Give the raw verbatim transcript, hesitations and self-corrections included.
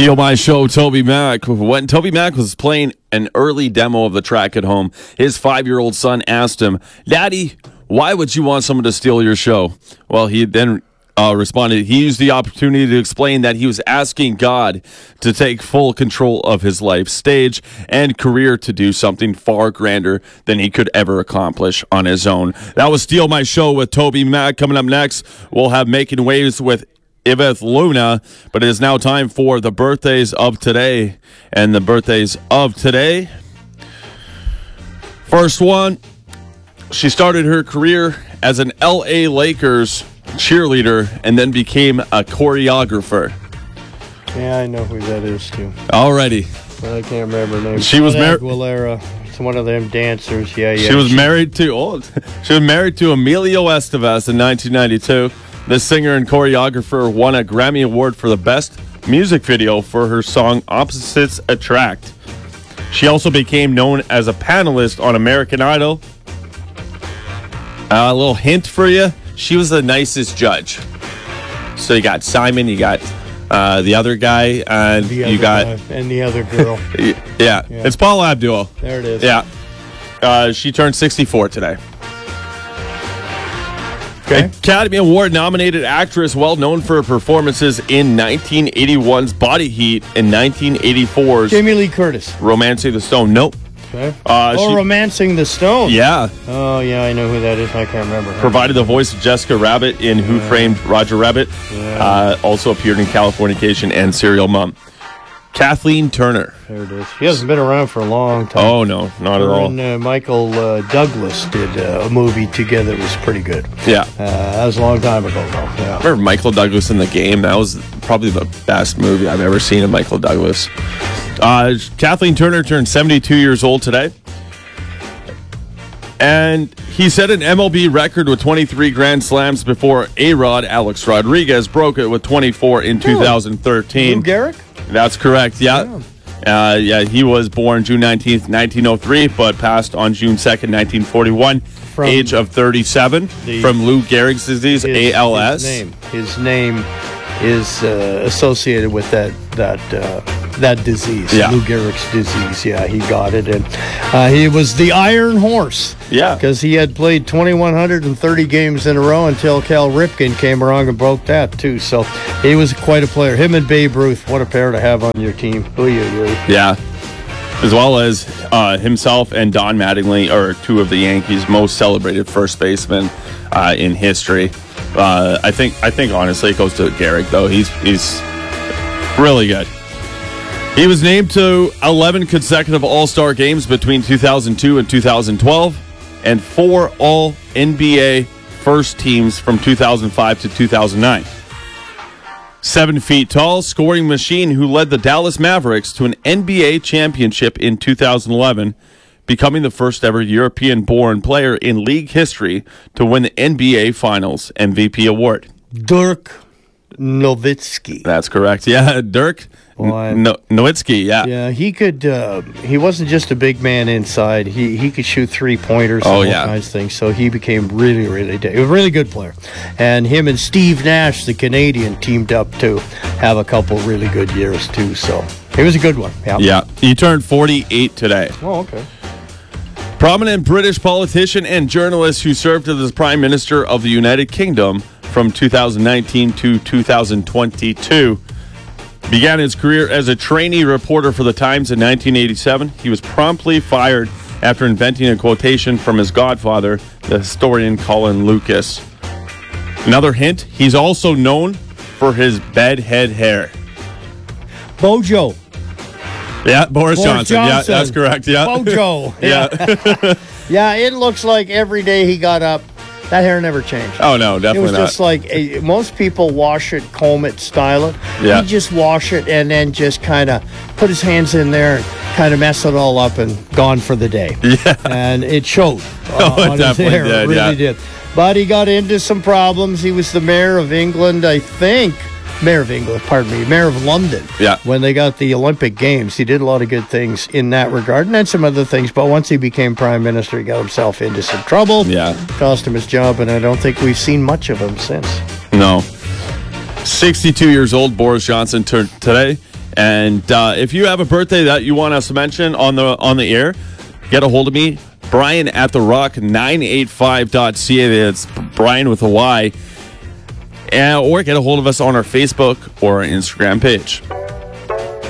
Steal My Show, Toby Mac. When Toby Mac was playing an early demo of the track at home, his five-year-old son asked him, "Daddy, why would you want someone to steal your show?" Well, he then uh, responded, he used the opportunity to explain that he was asking God to take full control of his life stage and career to do something far grander than he could ever accomplish on his own. That was Steal My Show with Toby Mac. Coming up next, we'll have Making Waves with Yvette Luna, but it is now time for the birthdays of today. And the birthdays of today, first one, she started her career as an L A Lakers cheerleader and then became a choreographer. Yeah, I know who that is too. Alrighty. But I can't remember her name. She was married. Aguilera. It's one of them dancers. Yeah, yeah. She was she- married to. Oh, she was married to Emilio Estevez in nineteen ninety-two. The singer and choreographer won a Grammy Award for the best music video for her song Opposites Attract. She also became known as a panelist on American Idol. Uh, a little hint for you, she was the nicest judge. So you got Simon, you got uh, the other guy, and the you got... guy and the other girl. yeah, yeah, it's Paula Abdul. There it is. Yeah. Uh, she turned sixty-four today. Okay. Academy Award nominated actress, well known for her performances in nineteen eighty-one's Body Heat and nineteen eighty-four's Jamie Lee Curtis. Romancing the Stone. Nope. Okay. Uh, oh, she, Romancing the Stone. Yeah. Oh, yeah, I know who that is. I can't remember her. Provided the voice of Jessica Rabbit in Who Yeah. Framed Roger Rabbit. Yeah. Uh, also appeared in Californication and Serial Mom. Kathleen Turner. There it is. She hasn't been around for a long time. Oh, no, not at Her all. and uh, Michael uh, Douglas did uh, a movie together. It was pretty good. Yeah. Uh, that was a long time ago, though. Yeah. Remember Michael Douglas in The Game? That was probably the best movie I've ever seen of Michael Douglas. Uh, Kathleen Turner turned seventy-two years old today. And he set an M L B record with twenty-three Grand Slams before A-Rod, Alex Rodriguez, broke it with twenty-four in two thousand thirteen. Lou Gehrig? That's correct, yeah. Yeah. Uh, yeah, he was born June nineteenth, nineteen oh three, but passed on June second, nineteen forty-one, From age of thirty-seven, the- from Lou Gehrig's disease, His- A L S. His name, his name is uh, associated with that that uh, that disease, Yeah. Lou Gehrig's disease. Yeah, he got it, and uh, he was the Iron Horse. Yeah. because he had played two thousand one hundred thirty games in a row until Cal Ripken came along and broke that too. So he was quite a player. Him and Babe Ruth, what a pair to have on your team. Ooh, ooh, ooh. Yeah. As well as uh, himself and Don Mattingly are two of the Yankees' most celebrated first basemen uh, in history. Uh, I think, I think honestly, it goes to Gehrig though. He's he's really good. He was named to eleven consecutive All-Star games between two thousand two and two thousand twelve, and four All N B A first teams from two thousand five to two thousand nine. Seven feet tall, scoring machine who led the Dallas Mavericks to an N B A championship in two thousand eleven, becoming the first ever European-born player in league history to win the N B A Finals M V P award. Dirk Nowitzki. That's correct. Yeah, Dirk Boy. no- Nowitzki, yeah. Yeah, he could. Uh, he wasn't just a big man inside. He he could shoot three pointers. Oh, and yeah. all kinds of things. So he became really, really. He was a really good player. And him and Steve Nash, the Canadian, teamed up to have a couple really good years too. So he was a good one. Yeah. Yeah, he turned forty-eight today. Oh, okay. Prominent British politician and journalist who served as Prime Minister of the United Kingdom from two thousand nineteen to two thousand twenty-two. Began his career as a trainee reporter for The Times in nineteen eighty-seven. He was promptly fired after inventing a quotation from his godfather, the historian Colin Lucas. Another hint, he's also known for his bedhead hair. Bojo. Yeah, Boris, Boris Johnson. Yeah, Johnson. that's correct. Yeah. Bojo. Yeah. Yeah, it looks like every day he got up, that hair never changed. Oh, no, It definitely was not. just like a, most people wash it, comb it, style it. Yeah. He just wash it and then just kind of put his hands in there and kind of mess it all up and gone for the day. Yeah. And it showed uh, Oh, it on his definitely hair. did, It really yeah. did. But he got into some problems. He was the mayor of England, I think. Mayor of England, pardon me, Mayor of London. Yeah. When they got the Olympic Games, he did a lot of good things in that regard, and then some other things. But once he became prime minister, he got himself into some trouble. Yeah. Cost him his job, and I don't think we've seen much of him since. No. sixty-two years old, Boris Johnson turned today. And uh, if you have a birthday that you want us to mention on the on the air, get a hold of me, Brian at the rock nine eighty-five dot c a. That's Brian with a Y. And, or get a hold of us on our Facebook or our Instagram page.